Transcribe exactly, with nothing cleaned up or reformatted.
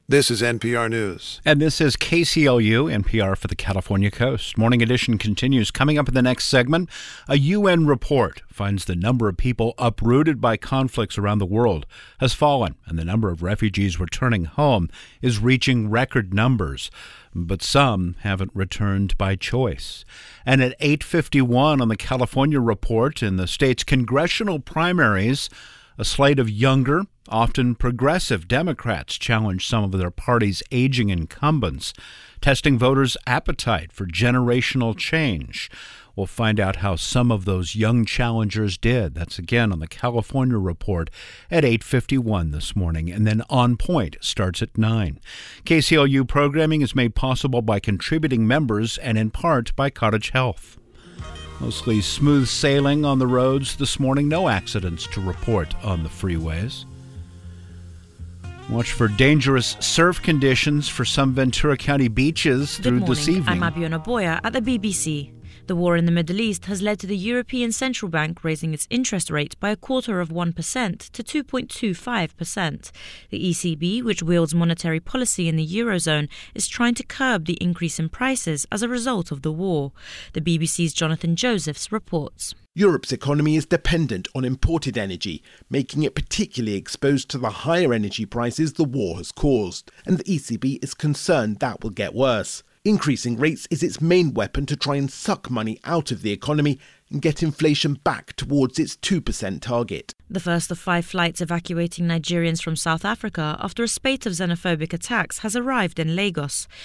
This is N P R News. And this is K C L U, N P R for the California coast. Morning edition continues. Coming up in the next segment, a U N report finds the number of people uprooted by conflicts around the world has fallen, and the number of refugees returning home is reaching record numbers. But some haven't returned by choice. And at eight fifty-one on the California report, in the state's congressional primaries, a slate of younger, often progressive Democrats challenge some of their party's aging incumbents, testing voters' appetite for generational change. We'll find out how some of those young challengers did. That's again on the California report at eight fifty-one this morning. And then On Point starts at nine. K C L U programming is made possible by contributing members and in part by Cottage Health. Mostly smooth sailing on the roads this morning. No accidents to report on the freeways. Watch for dangerous surf conditions for some Ventura County beaches through this evening. Good morning. I'm Abiona Boya at the B B C. The war in the Middle East has led to the European Central Bank raising its interest rate by a quarter of one percent to two point two five percent. The E C B, which wields monetary policy in the Eurozone, is trying to curb the increase in prices as a result of the war. The B B C's Jonathan Josephs reports. Europe's economy is dependent on imported energy, making it particularly exposed to the higher energy prices the war has caused. And the E C B is concerned that will get worse. Increasing rates is its main weapon to try and suck money out of the economy and get inflation back towards its two percent target. The first of five flights evacuating Nigerians from South Africa after a spate of xenophobic attacks has arrived in Lagos.